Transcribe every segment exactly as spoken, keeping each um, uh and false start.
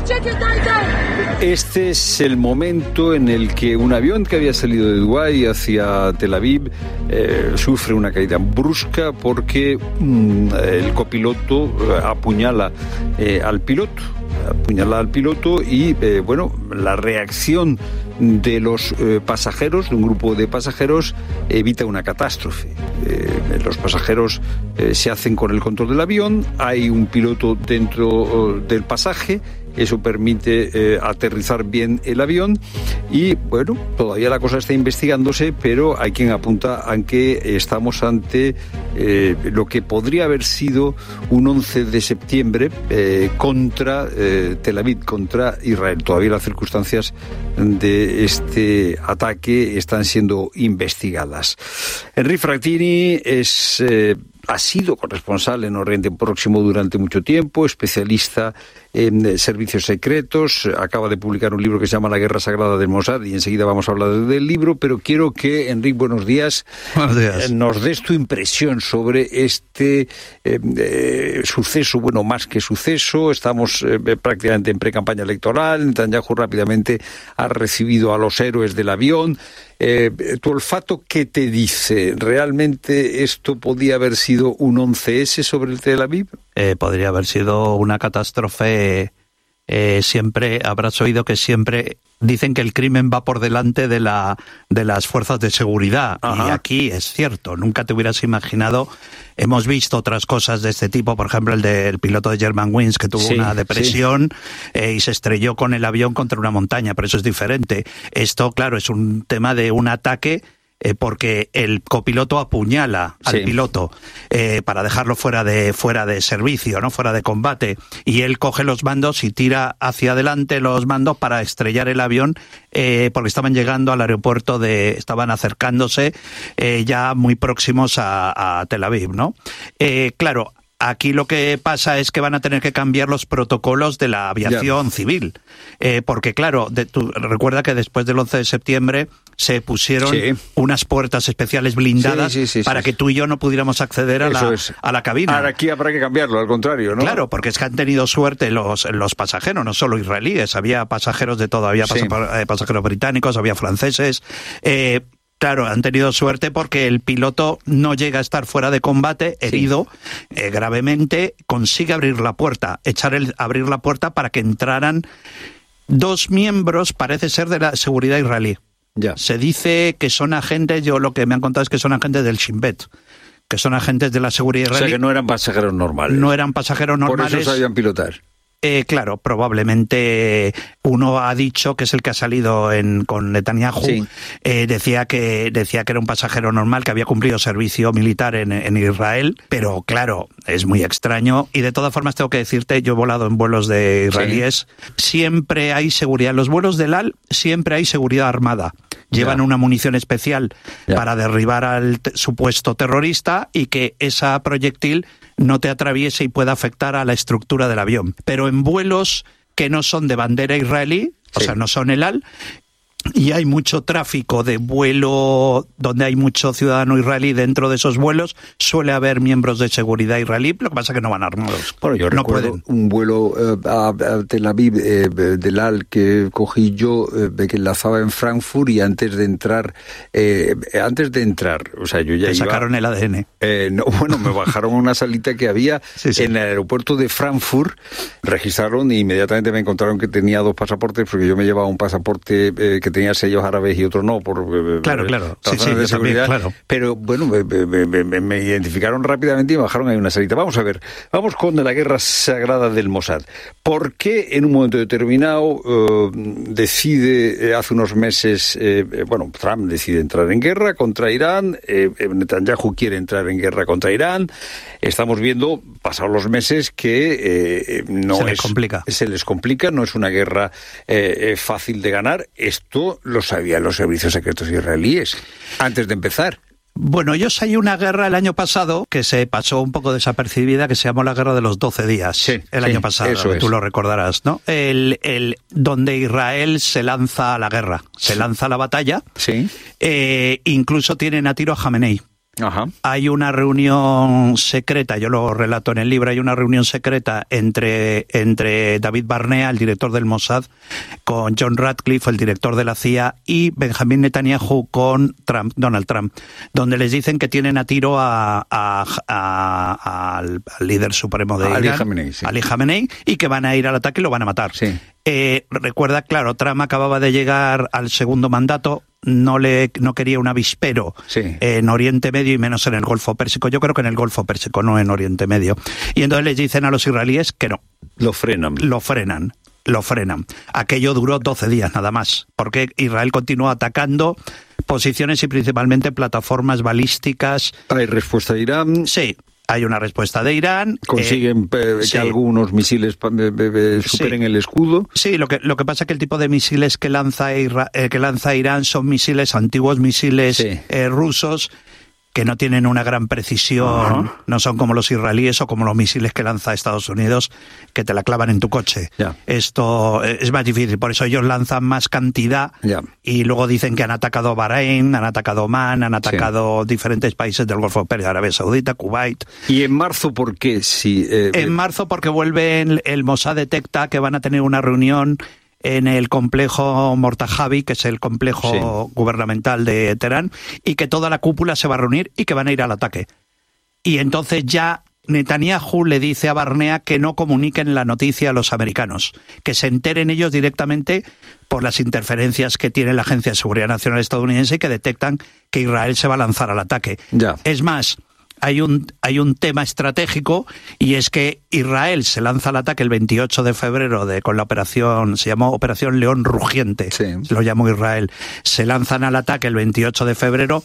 Este es el momento en el que un avión que había salido de Dubái hacia Tel Aviv eh, sufre una caída brusca porque mm, el copiloto eh, apuñala eh, al piloto. apuñala al piloto y, eh, bueno, la reacción de los eh, pasajeros, de un grupo de pasajeros, evita una catástrofe. Eh, los pasajeros eh, se hacen con el control del avión, hay un piloto dentro oh, del pasaje, eso permite eh, aterrizar bien el avión y, bueno, todavía la cosa está investigándose, pero hay quien apunta a que estamos ante eh, lo que podría haber sido un once de septiembre eh, contra eh, Tel Aviv, contra Israel. Todavía las circunstancias de este ataque están siendo investigadas. Henry Frattini es... Eh, Ha sido corresponsal en Oriente Próximo durante mucho tiempo, especialista en servicios secretos, acaba de publicar un libro que se llama La Guerra Sagrada del Mossad y enseguida vamos a hablar del libro, pero quiero que, Enrique, buenos días, buenos días. nos des tu impresión sobre este eh, eh, suceso, bueno, más que suceso, estamos eh, prácticamente en pre-campaña electoral, Netanyahu rápidamente ha recibido a los héroes del avión. Eh, ¿Tu olfato qué te dice? ¿Realmente esto podía haber sido un once ese sobre el Tel Aviv? Eh, podría haber sido una catástrofe. Eh, siempre habrás oído que siempre dicen que el crimen va por delante de la de las fuerzas de seguridad. Ajá. Y aquí es cierto, nunca te hubieras imaginado. Hemos visto otras cosas de este tipo, por ejemplo el del piloto de Germanwings que tuvo sí, una depresión sí. eh, y se estrelló con el avión contra una montaña, pero eso es diferente. Esto, claro, es un tema de un ataque Eh, porque el copiloto apuñala al sí. piloto eh, para dejarlo fuera de fuera de servicio, no fuera de combate, y él coge los mandos y tira hacia adelante los mandos para estrellar el avión eh, porque estaban llegando al aeropuerto de, estaban acercándose eh, ya muy próximos a, a Tel Aviv, ¿no? Eh, claro. Aquí lo que pasa es que van a tener que cambiar los protocolos de la aviación yeah. civil, eh, porque claro, de, tú, recuerda que después del once de septiembre se pusieron sí. unas puertas especiales blindadas sí, sí, sí, para sí, que tú y yo no pudiéramos acceder a, la, es. a la cabina. Ahora aquí habrá que cambiarlo, al contrario, ¿no? Claro, porque es que han tenido suerte los, los pasajeros, no solo israelíes, había pasajeros de todo, había sí. pasajeros británicos, había franceses. Eh, Claro, han tenido suerte porque el piloto no llega a estar fuera de combate, herido sí. eh, gravemente, consigue abrir la puerta, echar el, abrir la puerta para que entraran dos miembros, parece ser, de la seguridad israelí. Ya. Se dice que son agentes, yo lo que me han contado es que son agentes del Shin Bet, que son agentes de la seguridad israelí. O sea, que no eran pasajeros normales. No eran pasajeros normales. Por eso sabían pilotar. Eh, claro, probablemente uno ha dicho que es el que ha salido en, con Netanyahu, sí. eh, decía que decía que era un pasajero normal que había cumplido servicio militar en, en Israel, pero claro, es muy extraño y de todas formas tengo que decirte, yo he volado en vuelos de israelíes, sí. siempre hay seguridad, en los vuelos del Al siempre hay seguridad armada. Llevan ya. una munición especial ya. para derribar al te- supuesto terrorista y que esa proyectil no te atraviese y pueda afectar a la estructura del avión. Pero en vuelos que no son de bandera israelí, sí. o sea, no son el Al, y hay mucho tráfico de vuelo donde hay mucho ciudadano israelí dentro de esos vuelos, suele haber miembros de seguridad israelí, lo que pasa es que no van armados. Bueno, yo no recuerdo pueden. un vuelo eh, a, a Tel Aviv eh, del Al que cogí yo, eh, que enlazaba en Frankfurt y antes de entrar, eh, antes de entrar, o sea, yo ya Te iba... sacaron el A D N. Eh, no, bueno, me bajaron a una salita que había sí, sí. en el aeropuerto de Frankfurt, registraron y inmediatamente me encontraron que tenía dos pasaportes, porque yo me llevaba un pasaporte eh, que tenía sellos árabes y otro no, por claro, eh, claro, sí, sí, de seguridad, también, claro. Pero bueno, me, me, me, me identificaron rápidamente y me bajaron ahí una salita. Vamos a ver, vamos con la guerra sagrada del Mossad. ¿Por qué en un momento determinado eh, decide, eh, hace unos meses, eh, bueno, Trump decide entrar en guerra contra Irán, eh, Netanyahu quiere entrar en guerra contra Irán, estamos viendo, pasados los meses, que eh, no se les es, complica. se les complica, no es una guerra eh, fácil de ganar. Esto lo sabían los servicios secretos israelíes antes de empezar. Bueno, ellos hay una guerra el año pasado que se pasó un poco desapercibida, que se llamó la Guerra de los doce días, sí, el sí, año pasado, eso tú es. lo recordarás, ¿no? El, el, donde Israel se lanza a la guerra, se lanza a la batalla, sí. eh, incluso tienen a tiro a Jamenei. Ajá. Hay una reunión secreta, yo lo relato en el libro, hay una reunión secreta entre, entre David Barnea, el director del Mossad, con John Ratcliffe, el director de la C I A, y Benjamin Netanyahu con Trump, Donald Trump, donde les dicen que tienen a tiro a, a, a, al, al líder supremo de Ali Irán, Khamenei, sí. Ali Khamenei, y que van a ir al ataque y lo van a matar. Sí. Eh, recuerda, claro, Trump acababa de llegar al segundo mandato, no le no quería un avispero sí. en Oriente Medio y menos en el Golfo Pérsico. Yo creo que en el Golfo Pérsico, no en Oriente Medio. Y entonces les dicen a los israelíes que no. Lo frenan. Lo frenan. Lo frenan. Aquello duró doce días nada más, porque Israel continuó atacando posiciones y principalmente plataformas balísticas. ¿Hay respuesta de Irán? Sí. Hay una respuesta de Irán. Consiguen eh, que sí. algunos misiles eh, eh, superen sí. el escudo. Sí, lo que lo que pasa es que el tipo de misiles que lanza Ira, eh, que lanza Irán son misiles, antiguos misiles sí. eh, rusos, que no tienen una gran precisión, uh-huh. no son como los israelíes o como los misiles que lanza Estados Unidos, que te la clavan en tu coche. Yeah. Esto es más difícil, por eso ellos lanzan más cantidad yeah. y luego dicen que han atacado Bahrein, han atacado Oman, han atacado sí. diferentes países del Golfo Pérsico, Arabia Saudita, Kuwait. ¿Y en marzo por qué? Si, eh, en marzo porque vuelve el, el Mossad detecta que van a tener una reunión en el complejo Mortajavi, que es el complejo sí. gubernamental de Teherán, y que toda la cúpula se va a reunir y que van a ir al ataque. Y entonces ya Netanyahu le dice a Barnea que no comuniquen la noticia a los americanos, que se enteren ellos directamente por las interferencias que tiene la Agencia de Seguridad Nacional estadounidense y que detectan que Israel se va a lanzar al ataque. Ya. Es más, hay un, hay un tema estratégico, y es que Israel se lanza al ataque el veintiocho de febrero de, con la operación, se llamó Operación León Rugiente, sí. lo llamó Israel. Se lanzan al ataque el veintiocho de febrero,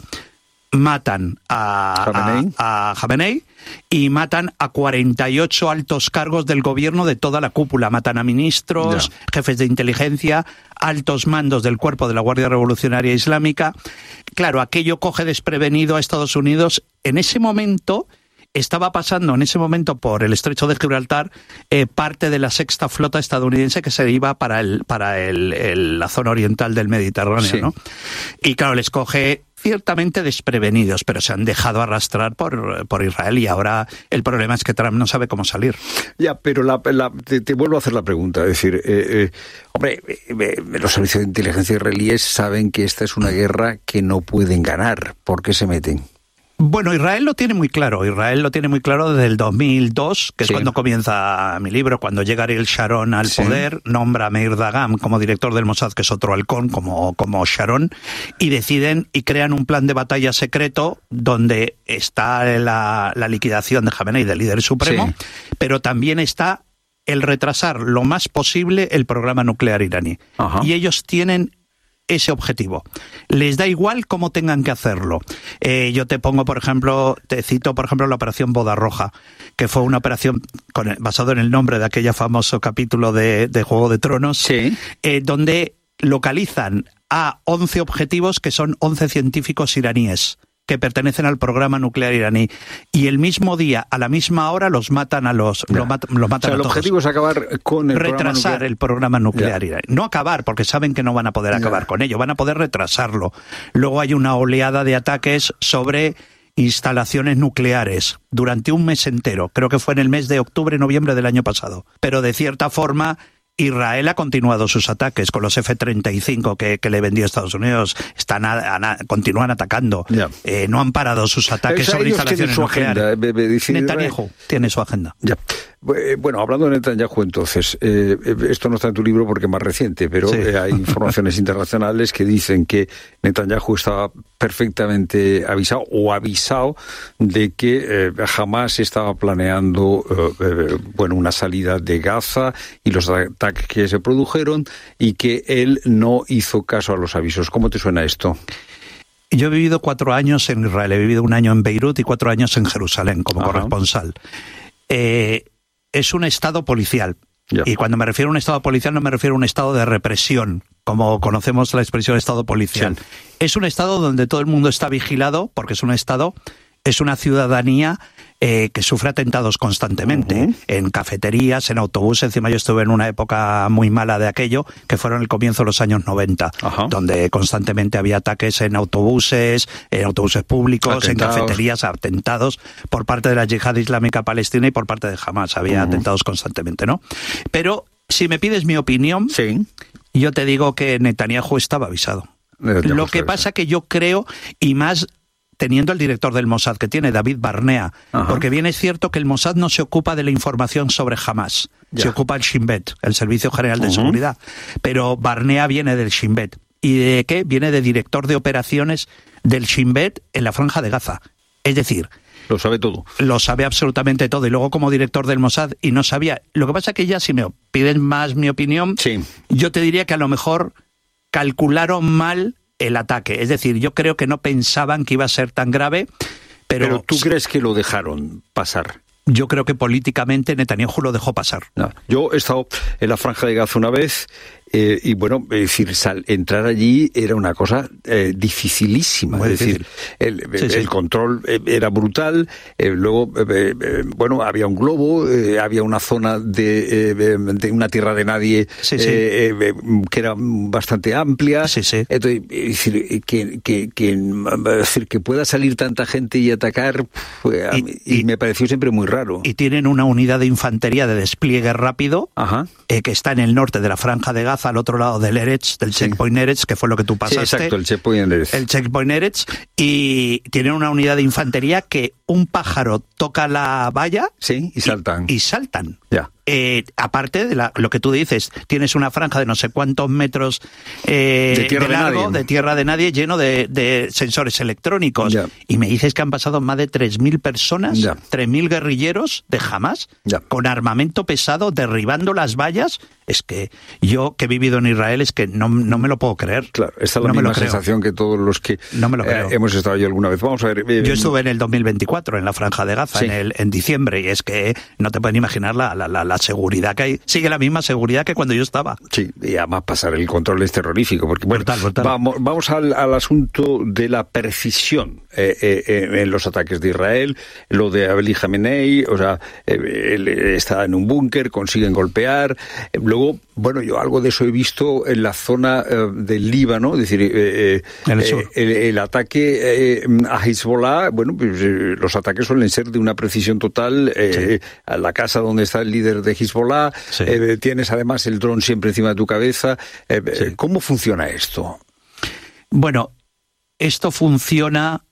matan a Khamenei. a, a Khamenei y matan a cuarenta y ocho altos cargos del gobierno de toda la cúpula. Matan a ministros, yeah. jefes de inteligencia, altos mandos del cuerpo de la Guardia Revolucionaria Islámica. Claro, aquello coge desprevenido a Estados Unidos. En ese momento estaba pasando, en ese momento por el Estrecho de Gibraltar, eh, parte de la sexta flota estadounidense que se iba para el para el, el, la zona oriental del Mediterráneo, sí. ¿no? Y claro, les coge ciertamente desprevenidos, pero se han dejado arrastrar por, por Israel, y ahora el problema es que Trump no sabe cómo salir. Ya, pero la, la, te, te vuelvo a hacer la pregunta, es decir, eh, eh, hombre, eh, los servicios de inteligencia israelíes saben que esta es una guerra que no pueden ganar. ¿Por qué se meten? Bueno, Israel lo tiene muy claro. Israel lo tiene muy claro desde el dos mil dos, que es sí. cuando comienza mi libro, cuando llega Ariel Sharon al sí. poder, nombra a Meir Dagan como director del Mossad, que es otro halcón como, como Sharon, y deciden y crean un plan de batalla secreto donde está la, la liquidación de Khamenei, del líder supremo, sí. pero también está el retrasar lo más posible el programa nuclear iraní. Ajá. Y ellos tienen ese objetivo. Les da igual cómo tengan que hacerlo. Eh, yo te pongo, por ejemplo, te cito, por ejemplo, la operación Boda Roja, que fue una operación con el, basado en el nombre de aquel famoso capítulo de, de Juego de Tronos, sí. eh, donde localizan a once objetivos que son once científicos iraníes que pertenecen al programa nuclear iraní, y el mismo día, a la misma hora, los matan a los lo mat, los matan o sea, a el todos. objetivo es acabar con el retrasar programa el programa nuclear iraní. No acabar, porque saben que no van a poder acabar yeah. con ello, van a poder retrasarlo. Luego hay una oleada de ataques sobre instalaciones nucleares durante un mes entero. Creo que fue en el mes de octubre, noviembre del año pasado. Pero de cierta forma, Israel ha continuado sus ataques con los F treinta y cinco que, que le vendió Estados Unidos. Están a, a, continúan atacando. Yeah. Eh, no han parado sus ataques o sea, sobre instalaciones nucleares. Netanyahu tiene su agenda. Ya. Bueno, hablando de Netanyahu, entonces, eh, esto no está en tu libro porque es más reciente, pero sí. eh, hay informaciones internacionales que dicen que Netanyahu estaba perfectamente avisado o avisado de que eh, jamás estaba planeando eh, eh, bueno, una salida de Gaza y los ataques que se produjeron, y que él no hizo caso a los avisos. ¿Cómo te suena esto? Yo he vivido cuatro años en Israel, he vivido un año en Beirut y cuatro años en Jerusalén como Ajá. corresponsal. Eh, es un estado policial. Yeah. Y cuando me refiero a un estado policial no me refiero a un estado de represión, como conocemos la expresión estado policial. Sí. Es un estado donde todo el mundo está vigilado, porque es un estado, es una ciudadanía eh, que sufre atentados constantemente, uh-huh. en cafeterías, en autobuses. Encima yo estuve en una época muy mala de aquello, que fueron el comienzo de los años noventa, uh-huh. donde constantemente había ataques en autobuses, en autobuses públicos, atentados. En cafeterías, atentados por parte de la Yihad Islámica Palestina y por parte de Hamas. Había uh-huh. atentados constantemente, ¿no? Pero si me pides mi opinión, sí. yo te digo que Netanyahu estaba avisado. Lo que pasa que yo creo, y más teniendo el director del Mossad que tiene, David Barnea, Ajá. porque bien es cierto que el Mossad no se ocupa de la información sobre Hamas, ya. se ocupa el Shin Bet, el Servicio General de uh-huh. Seguridad, pero Barnea viene del Shin Bet. ¿Y de qué? Viene de director de operaciones del Shin Bet en la Franja de Gaza. Es decir, lo sabe todo. Lo sabe absolutamente todo. Y luego como director del Mossad, y no sabía. Lo que pasa que ya, si me piden más mi opinión, sí. yo te diría que a lo mejor calcularon mal el ataque. Es decir, yo creo que no pensaban que iba a ser tan grave, pero... Pero ¿tú crees que lo dejaron pasar? Yo creo que políticamente Netanyahu lo dejó pasar. No. Yo he estado en la Franja de Gaza una vez, eh, y bueno, es decir, sal, entrar allí era una cosa eh, dificilísima. Muy es difícil. decir, el, sí, el sí. control era brutal. Eh, luego, eh, eh, bueno, había un globo, eh, había una zona de, eh, de una tierra de nadie sí, sí. Eh, eh, que era bastante amplia. Sí, sí. Entonces, es decir, que, que, que, es decir, que pueda salir tanta gente y atacar, pues, y, y, y me pareció siempre muy raro. Y tienen una unidad de infantería de despliegue rápido Ajá. Eh, que está en el norte de la Franja de Gaza, al otro lado del Eretz, del sí. checkpoint Eretz, que fue lo que tú pasaste. Sí, exacto, el checkpoint Eretz. El checkpoint Eretz, y tienen una unidad de infantería que un pájaro toca la valla sí, y saltan. Y, y saltan. Ya. Eh, aparte de la, lo que tú dices, tienes una franja de no sé cuántos metros eh, de, tierra de largo, de, de tierra de nadie, lleno de, de sensores electrónicos. Ya. Y me dices que han pasado más de tres mil personas, ya. tres mil guerrilleros de Hamas, ya. con armamento pesado, derribando las vallas. Es que yo, que he vivido en Israel, es que no, no me lo puedo creer. Claro, esta es la no misma sensación que todos los que no me lo creo. Eh, hemos estado allí alguna vez. Vamos a ver. Eh, yo estuve en el dos mil veinticuatro en la Franja de Gaza, sí. en, el, en diciembre, y es que no te pueden imaginar la, la, la, la seguridad que hay. Sigue la misma seguridad que cuando yo estaba. Sí, y además pasar el control es terrorífico. Porque, bueno, brutal, brutal. Vamos, vamos al, al asunto de la precisión eh, eh, en los ataques de Israel. Lo de Abel Jamenei, o sea, eh, él está en un búnker, consiguen golpear. Eh, luego, bueno, yo algo de eso he visto en la zona eh, del Líbano, es decir, eh, el, eh, el, el ataque eh, a Hezbollah, bueno, pues eh, los ataques suelen ser de una precisión total. Eh, sí. A la casa donde está el líder de Hezbollah, sí. eh, tienes además el dron siempre encima de tu cabeza. Eh, sí. ¿Cómo funciona esto? Bueno, esto funciona...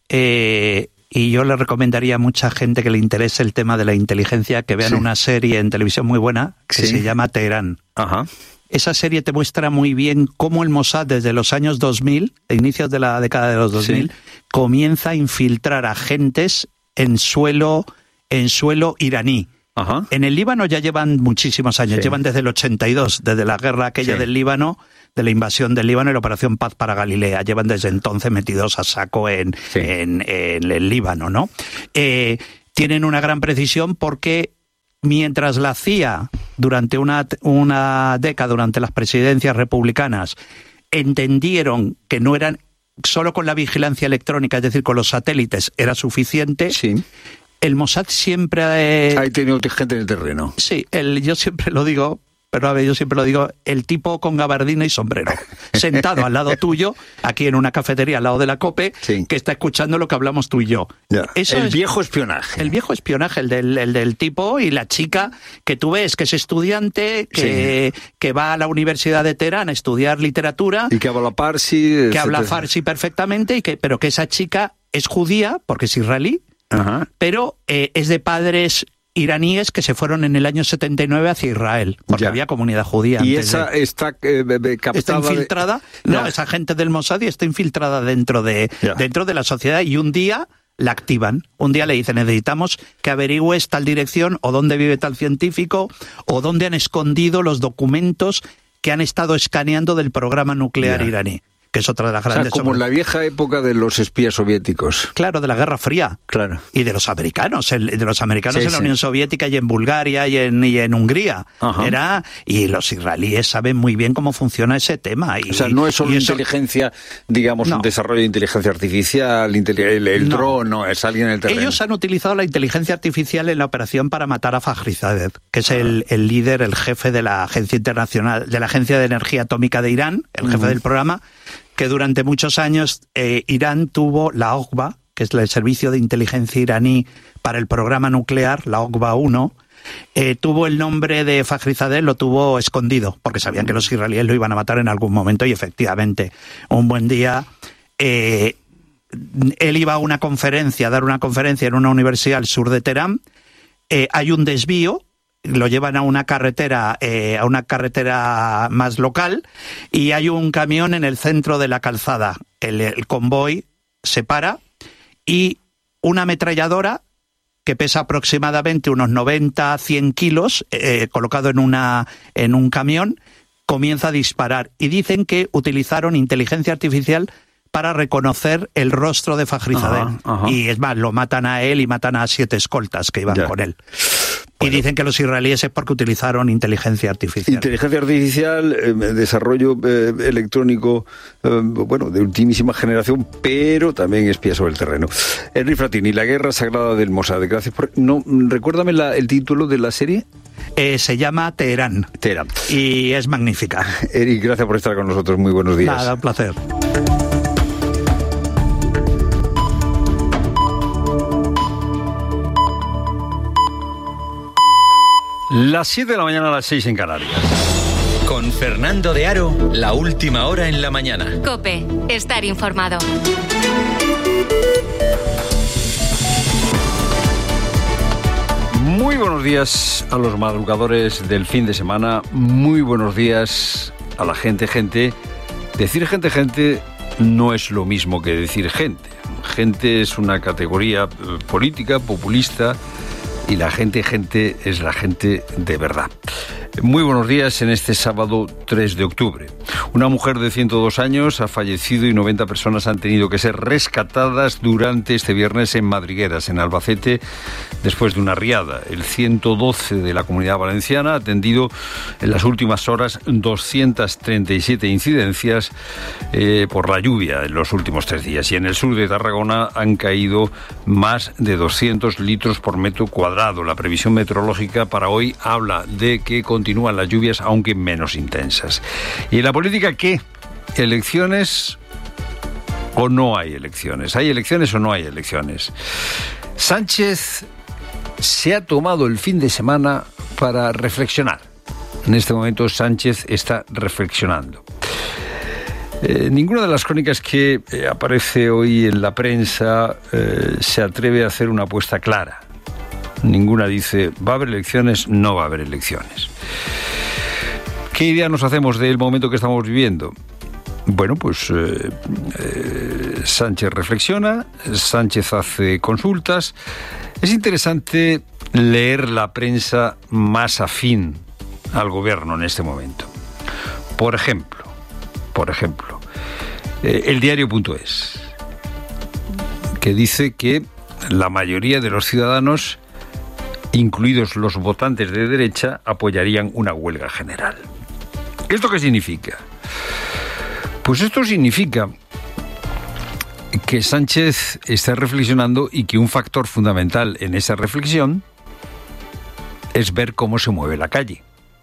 Eh... Y yo le recomendaría a mucha gente que le interese el tema de la inteligencia que vean sí. una serie en televisión muy buena que sí. se llama Teherán. Ajá. Esa serie te muestra muy bien cómo el Mossad desde los años dos mil, a inicios de la década de los dos mil, sí. comienza a infiltrar agentes en suelo, en suelo iraní. Ajá. En el Líbano ya llevan muchísimos años, sí. llevan desde el ochenta y dos, desde la guerra aquella sí. del Líbano, de la invasión del Líbano y la Operación Paz para Galilea. Llevan desde entonces metidos a saco en, sí. en, en el Líbano, ¿no? Eh, tienen una gran precisión porque mientras la C I A, durante una, una década, durante las presidencias republicanas, entendieron que no eran, solo con la vigilancia electrónica, es decir, con los satélites, era suficiente... Sí. El Mossad siempre ha... Eh, ha tenido gente en el terreno. Sí, el, yo siempre lo digo, pero a ver, yo siempre lo digo, el tipo con gabardina y sombrero, sentado al lado tuyo, aquí en una cafetería al lado de la COPE, sí. que está escuchando lo que hablamos tú y yo. Ya. Eso el es, viejo espionaje. El viejo espionaje, el del, el del tipo y la chica que tú ves que es estudiante, que, sí. que va a la Universidad de Teherán a estudiar literatura. Y que habla farsi. Que etcétera. habla farsi perfectamente, y que, pero que esa chica es judía, porque es israelí. Ajá. Pero eh, es de padres iraníes que se fueron en el año setenta y nueve hacia Israel, porque ya. había comunidad judía. ¿Y antes esa de... está eh, captada? ¿Está infiltrada? De... No, esa gente del Mossad está infiltrada dentro de, dentro de la sociedad, y un día la activan. Un día le dicen, necesitamos que averigües tal dirección, o dónde vive tal científico, o dónde han escondido los documentos que han estado escaneando del programa nuclear ya. iraní. Que que es otra de las grandes... O sea, como en la vieja época de los espías soviéticos. Claro, de la Guerra Fría. Claro. Y de los americanos, el, de los americanos Sí, en la sí. Unión Soviética y en Bulgaria y en, y en Hungría. Ajá. Era, y los israelíes saben muy bien cómo funciona ese tema. Y, O sea, no es solo y eso- inteligencia, digamos, No. un desarrollo de inteligencia artificial, inteli- el, el No. dron, no, es alguien en el terreno. Ellos han utilizado la inteligencia artificial en la operación para matar a Fakhrizadeh, que es el, el líder, el jefe de la Agencia Internacional, de la Agencia de Energía Atómica de Irán, el jefe Mm. del programa, que durante muchos años eh, Irán tuvo la O G B A, que es el servicio de inteligencia iraní para el programa nuclear, la O G B A uno, eh, tuvo el nombre de Fakhrizadeh, lo tuvo escondido, porque sabían que los israelíes lo iban a matar en algún momento, y efectivamente, un buen día... Eh, él iba a una conferencia, a dar una conferencia en una universidad al sur de Teherán, eh, hay un desvío, lo llevan a una carretera, eh, a una carretera más local, y hay un camión en el centro de la calzada. El, el convoy se para y una ametralladora que pesa aproximadamente unos noventa a cien kilos, eh, colocado en una en un camión, comienza a disparar. Y dicen que utilizaron inteligencia artificial para reconocer el rostro de Fakhrizadeh. Ajá, ajá. Y es más, lo matan a él y matan a siete escoltas que iban Ya. con él. Bueno. Y dicen que los israelíes es porque utilizaron inteligencia artificial. Inteligencia artificial, eh, desarrollo eh, electrónico, eh, bueno, de ultimísima generación, pero también espía sobre el terreno. Henry Fratini, La Guerra Sagrada del Mossad. Gracias por... No, recuérdame la- el título de la serie. Eh, se llama Teherán Teherán. y es magnífica. Eric, gracias por estar con nosotros. Muy buenos días. Nada, un placer. Las siete de la mañana a las seis en Canarias. Con Fernando de Aro, la última hora en la mañana. COPE, estar informado. Muy buenos días a los madrugadores del fin de semana. Muy buenos días a la gente, gente. Decir gente, gente no es lo mismo que decir gente. Gente es una categoría eh, política, populista, y la gente, gente es la gente de verdad. Muy buenos días en este sábado tres de octubre. Una mujer de ciento dos años ha fallecido y noventa personas han tenido que ser rescatadas durante este viernes en Madrigueras, en Albacete, después de una riada. El ciento doce de la Comunidad Valenciana ha atendido en las últimas horas doscientas treinta y siete incidencias eh, por la lluvia en los últimos tres días. Y en el sur de Tarragona han caído más de doscientos litros por metro cuadrado. La previsión meteorológica para hoy habla de que continúan las lluvias, aunque menos intensas. ¿Y en la política qué? ¿Elecciones o no hay elecciones? ¿Hay elecciones o no hay elecciones? Sánchez se ha tomado el fin de semana para reflexionar. En este momento Sánchez está reflexionando. Eh, ninguna de las crónicas que eh, aparece hoy en la prensa eh, se atreve a hacer una apuesta clara. Ninguna dice, ¿va a haber elecciones? No va a haber elecciones. ¿Qué idea nos hacemos del momento que estamos viviendo? Bueno, pues eh, eh, Sánchez reflexiona, Sánchez hace consultas. Es interesante leer la prensa más afín al gobierno en este momento. Por ejemplo, por ejemplo, eh, el diario punto es, que dice que la mayoría de los ciudadanos, incluidos los votantes de derecha, apoyarían una huelga general. ¿Esto qué significa? Pues esto significa que Sánchez está reflexionando y que un factor fundamental en esa reflexión es ver cómo se mueve la calle.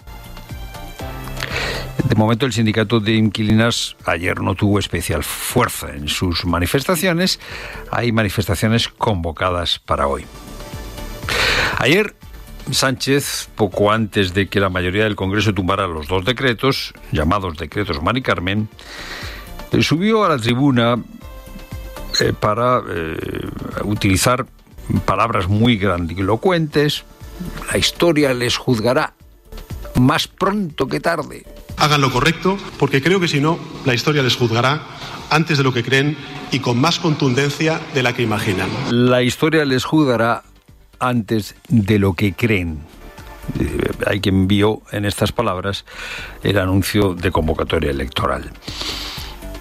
De momento el sindicato de inquilinas ayer no tuvo especial fuerza en sus manifestaciones. Hay manifestaciones convocadas para hoy. Ayer Sánchez, poco antes de que la mayoría del Congreso tumbara los dos decretos, llamados decretos Mari Carmen, eh, subió a la tribuna eh, para eh, utilizar palabras muy grandilocuentes. La historia les juzgará más pronto que tarde. Hagan lo correcto, porque creo que si no, la historia les juzgará antes de lo que creen y con más contundencia de la que imaginan. La historia les juzgará antes de lo que creen. Eh, hay quien vio en estas palabras el anuncio de convocatoria electoral.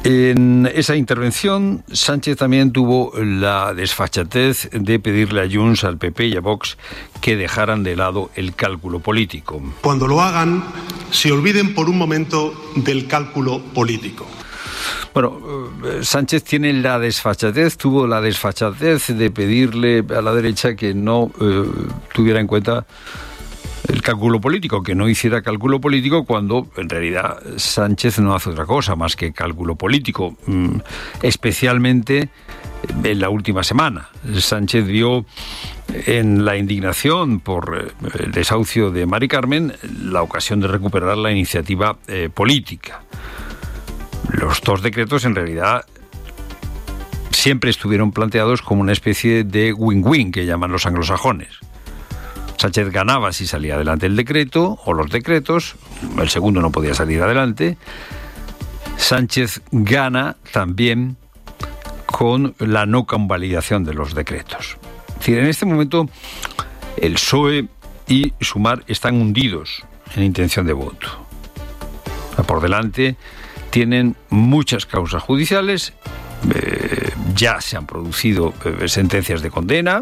En esa intervención, Sánchez también tuvo la desfachatez de pedirle a Junts, al P P y a Vox que dejaran de lado el cálculo político. Cuando lo hagan, se olviden por un momento del cálculo político. Bueno, Sánchez tiene la desfachatez, tuvo la desfachatez de pedirle a la derecha que no eh, tuviera en cuenta el cálculo político, que no hiciera cálculo político, cuando en realidad Sánchez no hace otra cosa más que cálculo político, especialmente en la última semana. Sánchez vio en la indignación por el desahucio de Mari Carmen la ocasión de recuperar la iniciativa eh, política. Los dos decretos en realidad siempre estuvieron planteados como una especie de win-win que llaman los anglosajones. Sánchez ganaba si salía adelante el decreto o los decretos, el segundo no podía salir adelante. Sánchez gana también con la no convalidación de los decretos. Es decir, en este momento el P S O E y Sumar están hundidos en intención de voto. Por delante tienen muchas causas judiciales, eh, ya se han producido eh, sentencias de condena.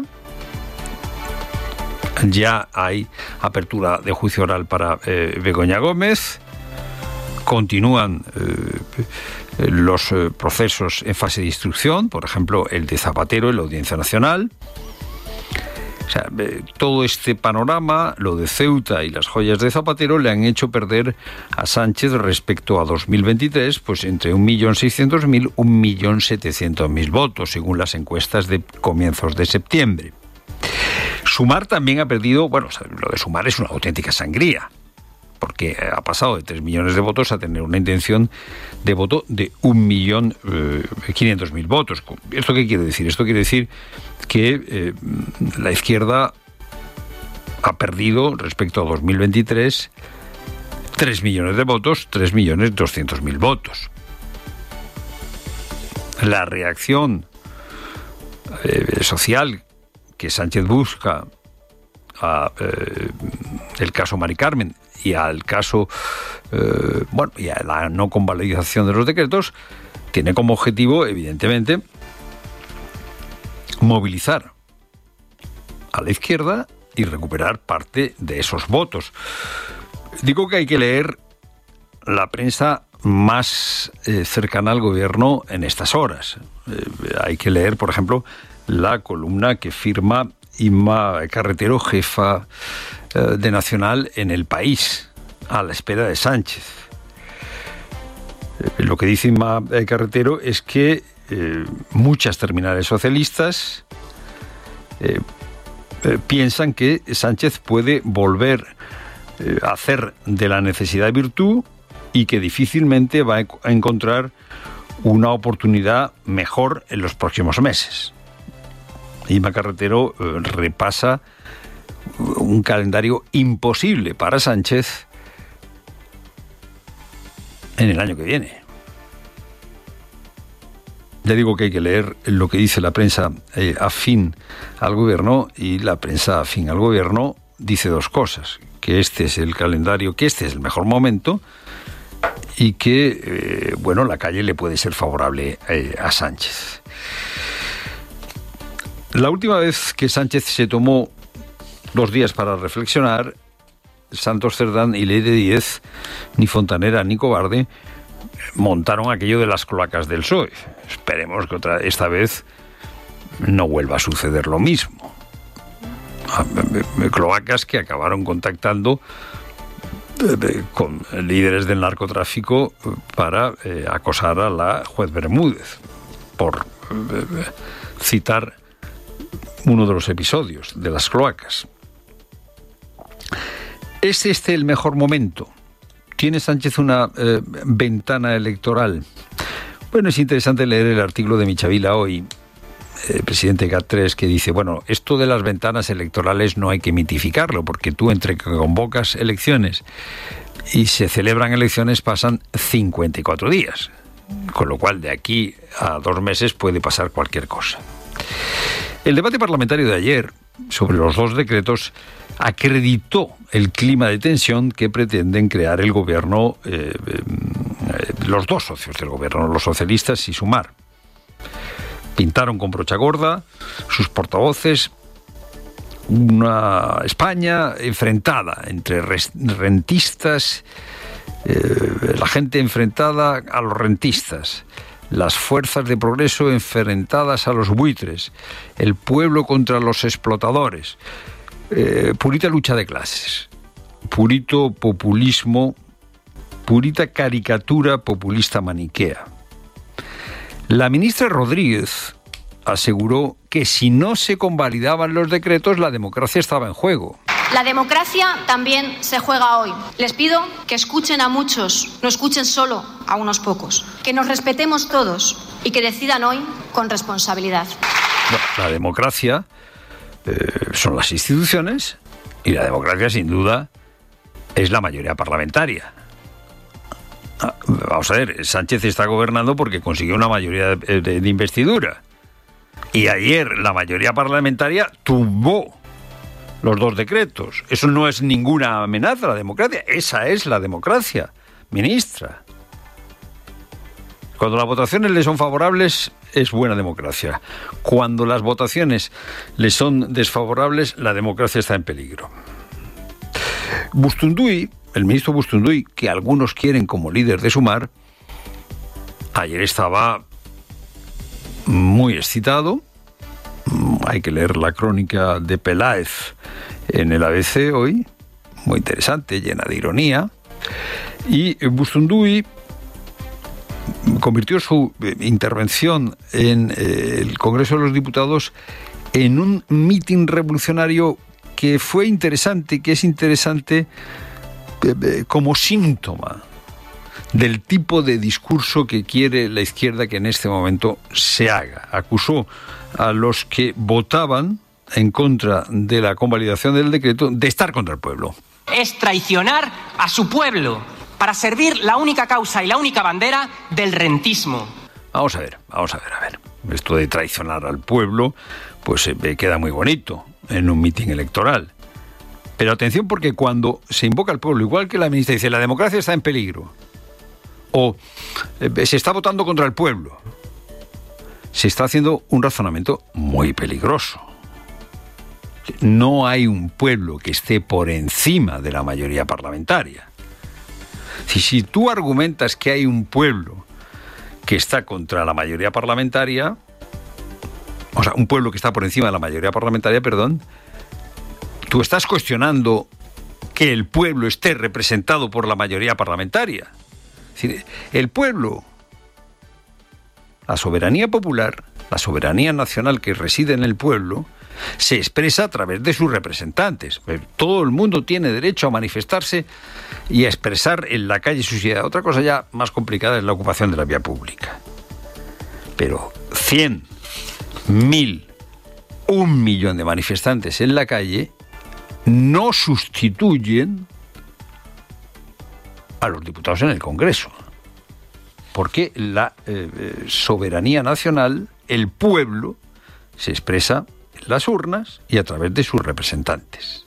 Ya hay apertura de juicio oral para eh, Begoña Gómez. Continúan eh, los eh, procesos en fase de instrucción, por ejemplo, el de Zapatero en la Audiencia Nacional. O sea, eh, todo este panorama, lo de Ceuta y las joyas de Zapatero, le han hecho perder a Sánchez respecto a dos mil veintitrés, pues entre un millón seiscientos mil y un millón setecientos mil votos, según las encuestas de comienzos de septiembre. Sumar también ha perdido, bueno, lo de Sumar es una auténtica sangría, porque ha pasado de tres millones de votos a tener una intención de voto de un millón quinientos mil votos. ¿Esto qué quiere decir? Esto quiere decir que eh, la izquierda ha perdido respecto a dos mil veintitrés tres millones de votos, tres millones doscientos mil votos. La reacción eh, social que Sánchez busca a eh, el caso Mari Carmen y al caso eh, bueno y a la no convalidación de los decretos, tiene como objetivo, evidentemente, movilizar a la izquierda y recuperar parte de esos votos. Digo que hay que leer la prensa más eh, cercana al gobierno en estas horas. Eh, hay que leer, por ejemplo, la columna que firma Inma Carretero, jefa eh, de Nacional en El País, a la espera de Sánchez. Eh, lo que dice Inma Carretero es que eh, muchas terminales socialistas eh, eh, piensan que Sánchez puede volver eh, a hacer de la necesidad virtud y que difícilmente va a encontrar una oportunidad mejor en los próximos meses. Inma Carretero eh, repasa un calendario imposible para Sánchez en el año que viene. Ya digo que hay que leer lo que dice la prensa eh, afín al gobierno, y la prensa afín al gobierno dice dos cosas: que este es el calendario, que este es el mejor momento, y que, eh, bueno, la calle le puede ser favorable eh, a Sánchez. La última vez que Sánchez se tomó dos días para reflexionar, Santos Cerdán y Leire Díez, ni fontanera ni cobarde, montaron aquello de las cloacas del P S O E. Esperemos que otra, esta vez no vuelva a suceder lo mismo. Cloacas que acabaron contactando con líderes del narcotráfico para eh, acosar a la juez Bermúdez, por eh, citar uno de los episodios de las cloacas. ¿Es este el mejor momento? ¿Tiene Sánchez una eh, ventana electoral? Bueno, es interesante leer el artículo de Michavila hoy, el presidente G A T tres, que dice, bueno, esto de las ventanas electorales no hay que mitificarlo, porque tú entre que convocas elecciones y se celebran elecciones pasan cincuenta y cuatro días, con lo cual de aquí a dos meses puede pasar cualquier cosa. El debate parlamentario de ayer sobre los dos decretos acreditó el clima de tensión que pretenden crear el gobierno eh, eh, los dos socios del gobierno, los socialistas y Sumar. Pintaron con brocha gorda sus portavoces una España enfrentada entre rentistas, eh, la gente enfrentada a los rentistas, las fuerzas de progreso enfrentadas a los buitres, el pueblo contra los explotadores, eh, purita lucha de clases, purito populismo, purita caricatura populista maniquea. La ministra Rodríguez aseguró que si no se convalidaban los decretos, la democracia estaba en juego. La democracia también se juega hoy. Les pido que escuchen a muchos, no escuchen solo a unos pocos, que nos respetemos todos y que decidan hoy con responsabilidad. Bueno, la democracia eh, son las instituciones y la democracia, sin duda, es la mayoría parlamentaria. Ah, vamos a ver, Sánchez está gobernando porque consiguió una mayoría de, de, de investidura. Y ayer la mayoría parlamentaria tumbó los dos decretos. Eso no es ninguna amenaza a la democracia. Esa es la democracia, ministra. Cuando las votaciones le son favorables, es buena democracia. Cuando las votaciones le son desfavorables, la democracia está en peligro. Bustunduy, el ministro Bustunduy, que algunos quieren como líder de Sumar, ayer estaba muy excitado. Hay que leer la crónica de Peláez en el A B C hoy, muy interesante, llena de ironía. Y Bustunduy convirtió su intervención en eh, el Congreso de los Diputados en un mitin revolucionario que fue interesante, que es interesante eh, eh, como síntoma del tipo de discurso que quiere la izquierda que en este momento se haga. Acusó a los que votaban en contra de la convalidación del decreto de estar contra el pueblo. Es traicionar a su pueblo para servir la única causa y la única bandera del rentismo. Vamos a ver, vamos a ver, a ver. Esto de traicionar al pueblo, pues eh, queda muy bonito en un mitin electoral. Pero atención, porque cuando se invoca al pueblo, igual que la ministra dice, la democracia está en peligro, o eh, se está votando contra el pueblo, se está haciendo un razonamiento muy peligroso. No hay un pueblo que esté por encima de la mayoría parlamentaria. Si, si tú argumentas que hay un pueblo que está contra la mayoría parlamentaria, o sea, un pueblo que está por encima de la mayoría parlamentaria, perdón, tú estás cuestionando que el pueblo esté representado por la mayoría parlamentaria. Es decir, el pueblo, la soberanía popular, la soberanía nacional que reside en el pueblo, se expresa a través de sus representantes. Todo el mundo tiene derecho a manifestarse y a expresar en la calle sus ideas. Otra cosa ya más complicada es la ocupación de la vía pública. Pero cien, mil, un millón de manifestantes en la calle no sustituyen a los diputados en el Congreso. Porque la eh, soberanía nacional, el pueblo, se expresa en las urnas y a través de sus representantes.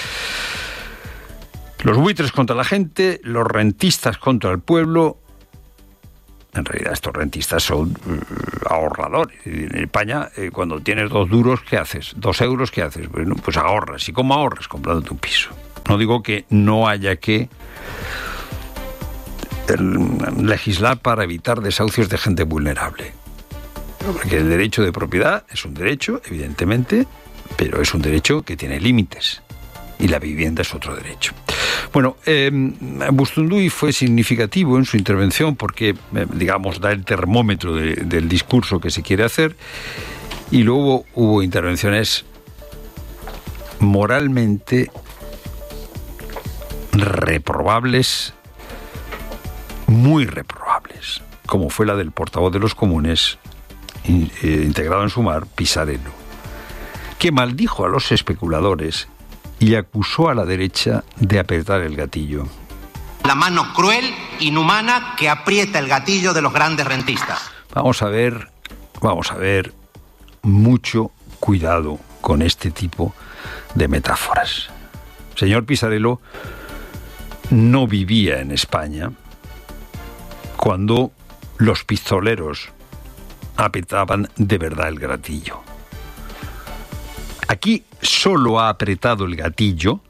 Los buitres contra la gente, los rentistas contra el pueblo. En realidad estos rentistas son eh, ahorradores. En España, eh, cuando tienes dos duros, ¿qué haces? Dos euros, ¿qué haces? Bueno, pues ahorras. ¿Y cómo ahorras? Comprándote un piso. No digo que no haya que legislar para evitar desahucios de gente vulnerable. Porque el derecho de propiedad es un derecho, evidentemente, pero es un derecho que tiene límites. Y la vivienda es otro derecho. Bueno, eh, Bustunduy fue significativo en su intervención porque, eh, digamos, da el termómetro de, del discurso que se quiere hacer. Y luego hubo intervenciones moralmente reprobables, muy reprobables, como fue la del portavoz de los comunes, in, eh, integrado en Sumar, Pisarello, que maldijo a los especuladores y acusó a la derecha de apretar el gatillo. La mano cruel, inhumana, que aprieta el gatillo de los grandes rentistas. Vamos a ver, vamos a ver, mucho cuidado con este tipo de metáforas. Señor Pisarello no vivía en España cuando los pistoleros apretaban de verdad el gatillo. Aquí solo ha apretado el gatillo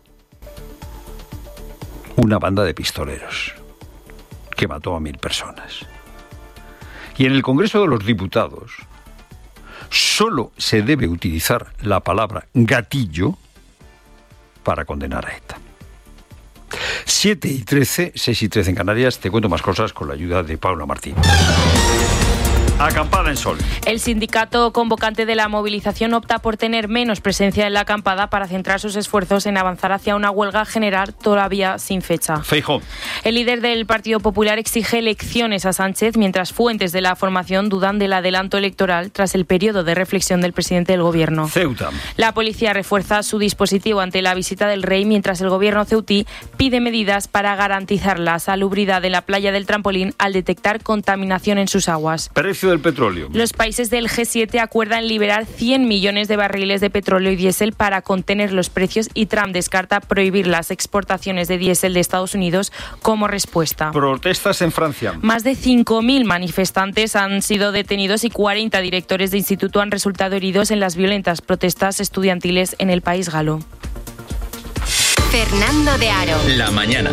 una banda de pistoleros que mató a mil personas. Y en el Congreso de los Diputados solo se debe utilizar la palabra gatillo para condenar a ETA. siete y trece, seis y trece en Canarias. Te cuento más cosas con la ayuda de Paula Martín. Acampada en Sol. El sindicato convocante de la movilización opta por tener menos presencia en la acampada para centrar sus esfuerzos en avanzar hacia una huelga general todavía sin fecha. Feijóo. El líder del Partido Popular exige elecciones a Sánchez, mientras fuentes de la formación dudan del adelanto electoral tras el periodo de reflexión del presidente del gobierno. Ceuta. La policía refuerza su dispositivo ante la visita del rey, mientras el gobierno ceutí pide medidas para garantizar la salubridad de la playa del Trampolín al detectar contaminación en sus aguas. Precio del petróleo. Los países del G siete acuerdan liberar cien millones de barriles de petróleo y diésel para contener los precios, y Trump descarta prohibir las exportaciones de diésel de Estados Unidos como respuesta. Protestas en Francia. Más de cinco mil manifestantes han sido detenidos y cuarenta directores de instituto han resultado heridos en las violentas protestas estudiantiles en el país galo. Fernando de Aro. La mañana.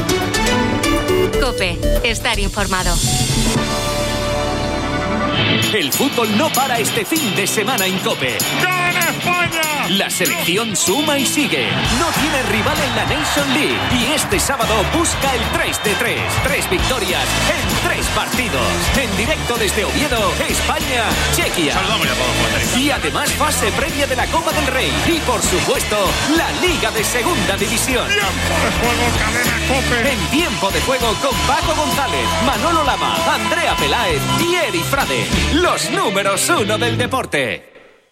COPE. Estar informado. El fútbol no para este fin de semana en COPE. ¡Gana España! La selección suma y sigue. No tiene rival en la Nation League. Y este sábado busca el tres de tres. Tres victorias en tres partidos. En directo desde Oviedo, España, Chequia. Saludamos a todos. Y además fase previa de la Copa del Rey. Y por supuesto, la Liga de Segunda División. Tiempo de juego, cadena COPE. En tiempo de juego con Paco González, Manolo Lama, Andrea Peláez y Eri Frade. Los números uno del deporte.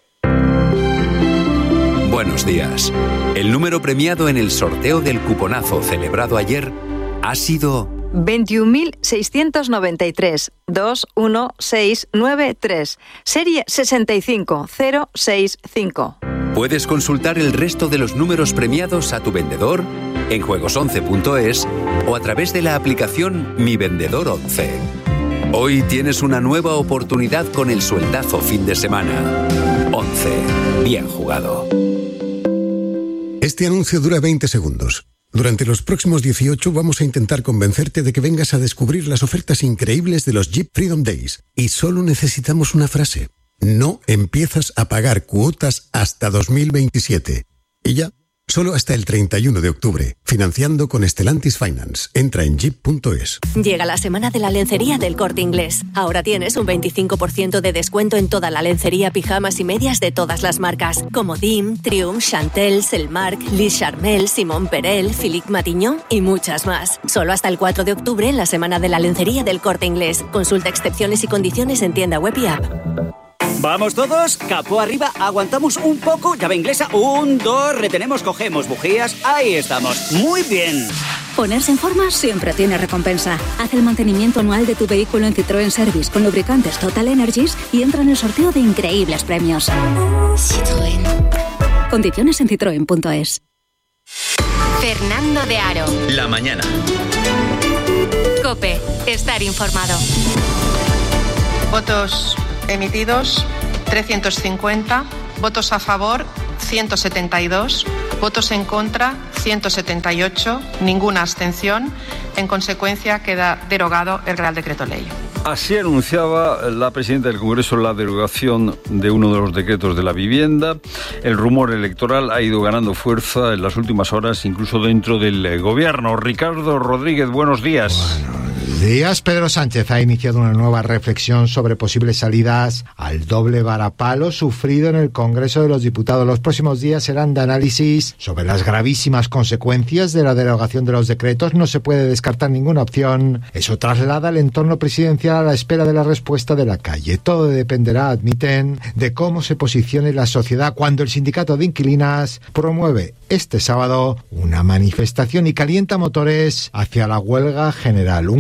Buenos días. El número premiado en el sorteo del cuponazo celebrado ayer ha sido veintiún mil seiscientos noventa y tres, dos uno seis nueve tres, serie sesenta y cinco cero sesenta y cinco. Puedes consultar el resto de los números premiados a tu vendedor en juegos once punto es o a través de la aplicación Mi Vendedor once. Hoy tienes una nueva oportunidad con el sueldazo fin de semana. once. Bien jugado. Este anuncio dura veinte segundos. Durante los próximos dieciocho vamos a intentar convencerte de que vengas a descubrir las ofertas increíbles de los Jeep Freedom Days. Y solo necesitamos una frase. No empiezas a pagar cuotas hasta dos mil veintisiete. Y ya, solo hasta el treinta y uno de octubre. Financiando con Stellantis Finance. Entra en jeep punto es. Llega la semana de la lencería del Corte Inglés. Ahora tienes un veinticinco por ciento de descuento en toda la lencería, pijamas y medias de todas las marcas. Como Dim, Triumph, Chantel, Selmark, Liz Charmel, Simón Perel, Philippe Matignon y muchas más. Solo hasta el cuatro de octubre en la semana de la lencería del Corte Inglés. Consulta excepciones y condiciones en tienda web y app. Vamos todos, capó arriba, aguantamos un poco, llave inglesa, un, dos, retenemos, cogemos bujías, ahí estamos, muy bien. Ponerse en forma siempre tiene recompensa. Haz el mantenimiento anual de tu vehículo en Citroën Service con lubricantes Total Energies y entra en el sorteo de increíbles premios. Citroën. Condiciones en citroen punto es. Fernando de Aro. La mañana. COPE. Estar informado. Votos emitidos trescientos cincuenta, votos a favor ciento setenta y dos, votos en contra ciento setenta y ocho, ninguna abstención. En consecuencia, queda derogado el Real Decreto Ley. Así anunciaba la presidenta del Congreso la derogación de uno de los decretos de la vivienda. El rumor electoral ha ido ganando fuerza en las últimas horas, incluso dentro del gobierno. Ricardo Rodríguez, buenos días. Buenos días. Pedro Sánchez ha iniciado una nueva reflexión sobre posibles salidas al doble varapalo sufrido en el Congreso de los Diputados. Los próximos días serán de análisis sobre las gravísimas consecuencias de la derogación de los decretos. No se puede descartar ninguna opción. Eso traslada el entorno presidencial a la espera de la respuesta de la calle. Todo dependerá, admiten, de cómo se posicione la sociedad cuando el sindicato de inquilinas promueve este sábado una manifestación y calienta motores hacia la huelga general. Un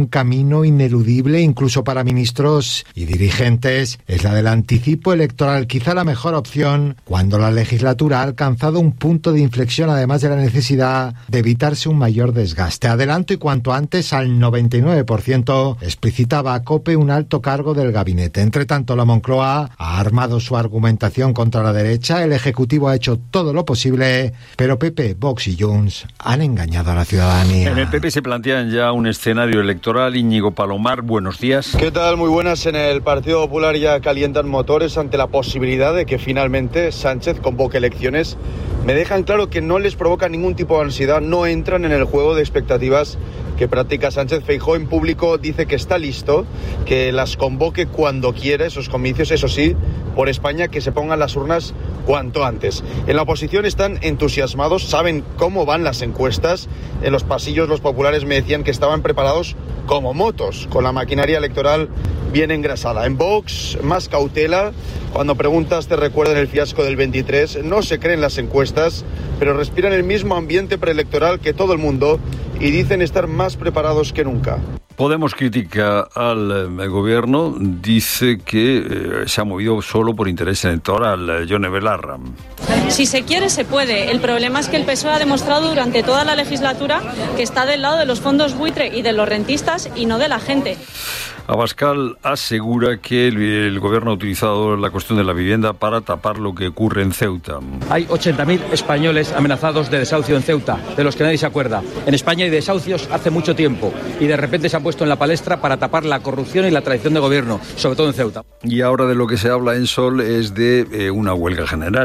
camino ineludible incluso para ministros y dirigentes es la del anticipo electoral, quizá la mejor opción cuando la legislatura ha alcanzado un punto de inflexión, además de la necesidad de evitarse un mayor desgaste. Adelanto y cuanto antes al noventa y nueve por ciento, explicitaba a COPE un alto cargo del gabinete. Entre tanto, la Moncloa ha armado su argumentación contra la derecha, el Ejecutivo ha hecho todo lo posible, pero P P, Vox y Junts han engañado a la ciudadanía. En el P P se plantean ya un escenario electoral. Íñigo Palomar, buenos días. ¿Qué tal? Muy buenas. En el Partido Popular ya calientan motores ante la posibilidad de que finalmente Sánchez convoque elecciones. Me dejan claro que no les provoca ningún tipo de ansiedad, no entran en el juego de expectativas que practica Sánchez. Feijóo en público dice que está listo, que las convoque cuando quiera, esos comicios, eso sí, por España, que se pongan las urnas cuanto antes. En la oposición están entusiasmados, saben cómo van las encuestas. En los pasillos los populares me decían que estaban preparados como motos, con la maquinaria electoral bien engrasada. En Vox, más cautela. Cuando preguntas te recuerdan el fiasco del veintitrés. No se creen las encuestas, pero respiran el mismo ambiente preelectoral que todo el mundo y dicen estar más preparados que nunca. Podemos critica al eh, gobierno, dice que eh, se ha movido solo por interés electoral. Yone Belarra. Si se quiere, se puede. El problema es que el P S O E ha demostrado durante toda la legislatura que está del lado de los fondos buitre y de los rentistas y no de la gente. Abascal asegura que el, el gobierno ha utilizado la cuestión de la vivienda para tapar lo que ocurre en Ceuta. Hay ochenta mil españoles amenazados de desahucio en Ceuta, de los que nadie se acuerda. En España hay desahucios hace mucho tiempo y de repente se han puesto en la palestra para tapar la corrupción y la traición de gobierno, sobre todo en Ceuta. Y ahora de lo que se habla en Sol es de eh, una huelga general.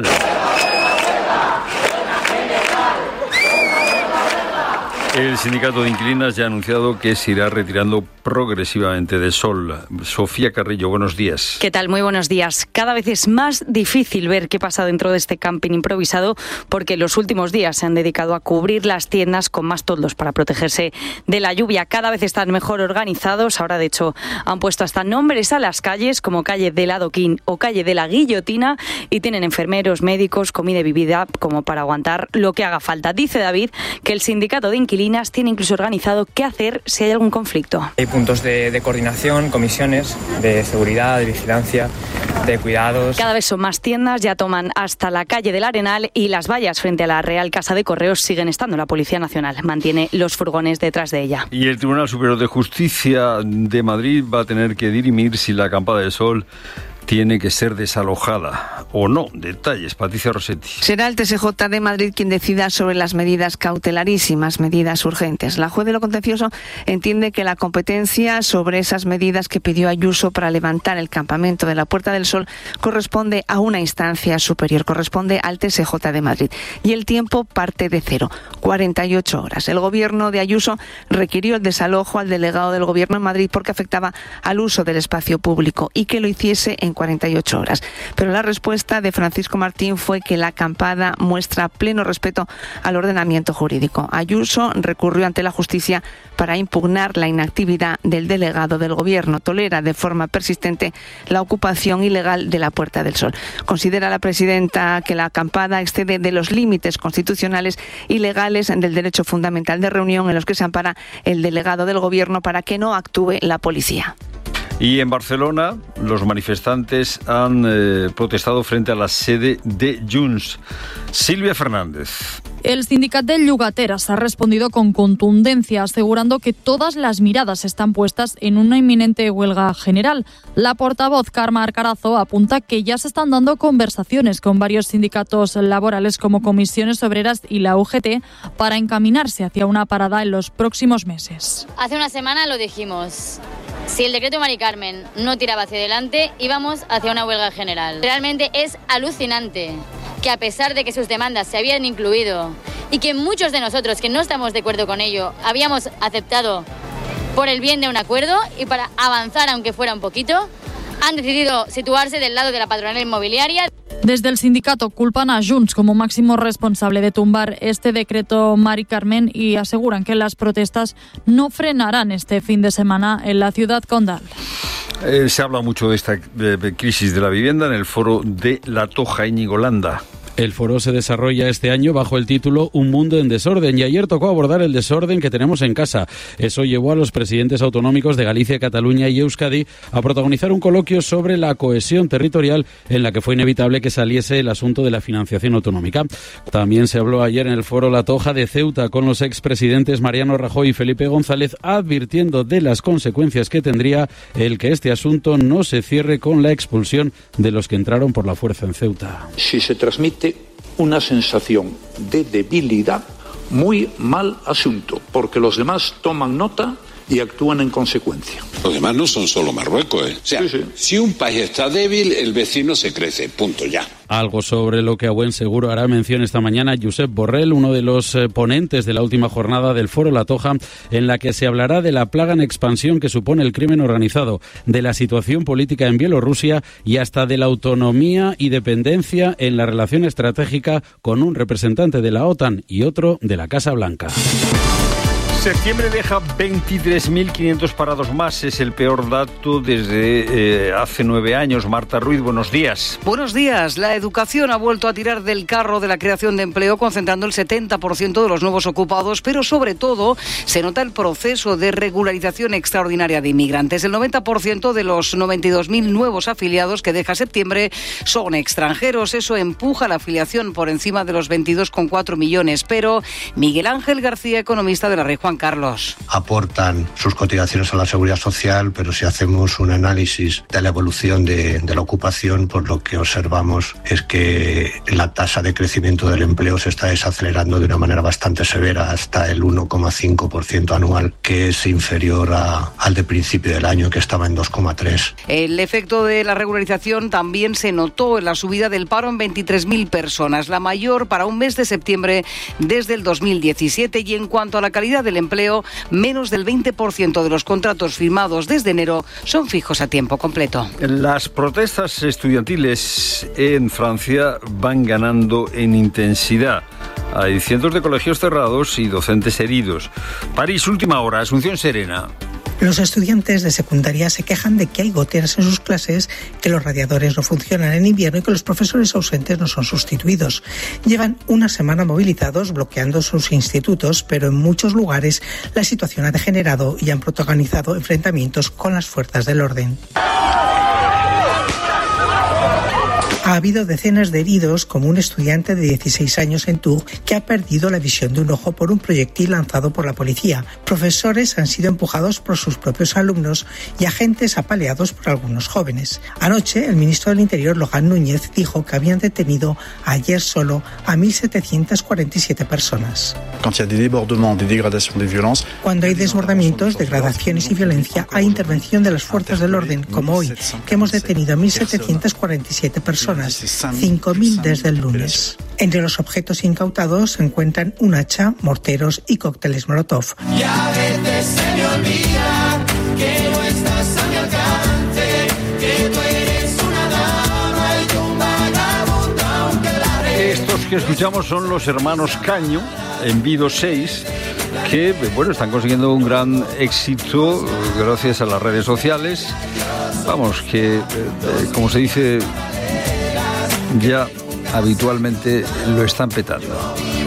El sindicato de inquilinas ya ha anunciado que se irá retirando progresivamente de Sol. Sofía Carrillo, buenos días. ¿Qué tal? Muy buenos días. Cada vez es más difícil ver qué pasa dentro de este camping improvisado porque los últimos días se han dedicado a cubrir las tiendas con más toldos para protegerse de la lluvia. Cada vez están mejor organizados. Ahora, de hecho, han puesto hasta nombres a las calles como calle del Adoquín o calle de la Guillotina y tienen enfermeros, médicos, comida y bebida como para aguantar lo que haga falta. Dice David que el sindicato de inquilinas tiene incluso organizado qué hacer si hay algún conflicto. Hay puntos de, de coordinación, comisiones de seguridad, de vigilancia, de cuidados. Cada vez son más tiendas, ya toman hasta la calle del Arenal y las vallas frente a la Real Casa de Correos siguen estando. La Policía Nacional mantiene los furgones detrás de ella. Y el Tribunal Superior de Justicia de Madrid va a tener que dirimir si la acampada de Sol tiene que ser desalojada o no. Detalles, Patricia Rossetti. Será el T S J de Madrid quien decida sobre las medidas cautelarísimas, medidas urgentes. La juez de lo contencioso entiende que la competencia sobre esas medidas que pidió Ayuso para levantar el campamento de la Puerta del Sol corresponde a una instancia superior, corresponde al T S J de Madrid. Y el tiempo parte de cero, cuarenta y ocho horas. El gobierno de Ayuso requirió el desalojo al delegado del gobierno en Madrid porque afectaba al uso del espacio público y que lo hiciese en cuarenta y ocho horas. Pero la respuesta de Francisco Martín fue que la acampada muestra pleno respeto al ordenamiento jurídico. Ayuso recurrió ante la justicia para impugnar la inactividad del delegado del gobierno. Tolera de forma persistente la ocupación ilegal de la Puerta del Sol. Considera la presidenta que la acampada excede de los límites constitucionales y legales del derecho fundamental de reunión en los que se ampara el delegado del gobierno para que no actúe la policía. Y en Barcelona, los manifestantes han eh, protestado frente a la sede de Junts. Silvia Fernández. El sindicato de llogateras ha respondido con contundencia, asegurando que todas las miradas están puestas en una inminente huelga general. La portavoz Carme Arcarazo apunta que ya se están dando conversaciones con varios sindicatos laborales como Comisiones Obreras y la U G T para encaminarse hacia una parada en los próximos meses. Hace una semana lo dijimos. Si el decreto Mari Carmen no tiraba hacia adelante, íbamos hacia una huelga general. Realmente es alucinante que a pesar de que sus demandas se habían incluido y que muchos de nosotros que no estamos de acuerdo con ello habíamos aceptado por el bien de un acuerdo y para avanzar aunque fuera un poquito, han decidido situarse del lado de la patronal inmobiliaria. Desde el sindicato culpan a Junts como máximo responsable de tumbar este decreto Mari Carmen y aseguran que las protestas no frenarán este fin de semana en la ciudad condal. Eh, se habla mucho de esta de, de crisis de la vivienda en el foro de La Toja, Íñigo Landa. El foro se desarrolla este año bajo el título Un mundo en desorden y ayer tocó abordar el desorden que tenemos en casa. Eso llevó a los presidentes autonómicos de Galicia, Cataluña y Euskadi a protagonizar un coloquio sobre la cohesión territorial en la que fue inevitable que saliese el asunto de la financiación autonómica. También se habló ayer en el foro La Toja de Ceuta con los expresidentes Mariano Rajoy y Felipe González advirtiendo de las consecuencias que tendría el que este asunto no se cierre con la expulsión de los que entraron por la fuerza en Ceuta. Si se transmite una sensación de debilidad, muy mal asunto, porque los demás toman nota y actúan en consecuencia. Los demás no son solo Marruecos, ¿eh? O sea, sí, sí. Si un país está débil, el vecino se crece, punto, ya. Algo sobre lo que a buen seguro hará mención esta mañana Josep Borrell, uno de los ponentes de la última jornada del Foro La Toja, en la que se hablará de la plaga en expansión que supone el crimen organizado, de la situación política en Bielorrusia y hasta de la autonomía y dependencia en la relación estratégica con un representante de la OTAN y otro de la Casa Blanca. Septiembre deja veintitrés mil quinientos parados más. Es el peor dato desde eh, hace nueve años. Marta Ruiz, buenos días. Buenos días. La educación ha vuelto a tirar del carro de la creación de empleo, concentrando el setenta por ciento de los nuevos ocupados, pero sobre todo se nota el proceso de regularización extraordinaria de inmigrantes. El noventa por ciento de los noventa y dos mil nuevos afiliados que deja septiembre son extranjeros. Eso empuja la afiliación por encima de los veintidós coma cuatro millones. Pero Miguel Ángel García, economista de la Red Juan Carlos. Aportan sus cotizaciones a la Seguridad Social, pero si hacemos un análisis de la evolución de, de la ocupación, pues lo que observamos es que la tasa de crecimiento del empleo se está desacelerando de una manera bastante severa hasta el uno coma cinco por ciento anual, que es inferior a, al de principio del año, que estaba en dos coma tres. El efecto de la regularización también se notó en la subida del paro en veintitrés mil personas, la mayor para un mes de septiembre desde el dos mil diecisiete, y en cuanto a la calidad del empleo, menos del veinte por ciento de los contratos firmados desde enero son fijos a tiempo completo. Las protestas estudiantiles en Francia van ganando en intensidad. Hay cientos de colegios cerrados y docentes heridos. París, última hora, Asunción Serena. Los estudiantes de secundaria se quejan de que hay goteras en sus clases, que los radiadores no funcionan en invierno y que los profesores ausentes no son sustituidos. Llevan una semana movilizados bloqueando sus institutos, pero en muchos lugares la situación ha degenerado y han protagonizado enfrentamientos con las fuerzas del orden. Ha habido decenas de heridos, como un estudiante de dieciséis años en Tours que ha perdido la visión de un ojo por un proyectil lanzado por la policía. Profesores han sido empujados por sus propios alumnos y agentes apaleados por algunos jóvenes. Anoche, el ministro del Interior, Logan Núñez, dijo que habían detenido ayer solo a mil setecientas cuarenta y siete personas. Cuando hay desbordamientos, degradaciones y violencia, hay intervención de las fuerzas del orden, como hoy, que hemos detenido a mil setecientas cuarenta y siete personas. cinco mil desde el lunes. Entre los objetos incautados se encuentran un hacha, morteros y cócteles Molotov. Y a veces se me olvida que no estás a mi alcance, que tú eres una dama y un vagabundo, aunque la re... Estos que escuchamos son los hermanos Caño, en Vido seis, que bueno, están consiguiendo un gran éxito gracias a las redes sociales. Vamos, que eh, como se dice, ya habitualmente lo están petando.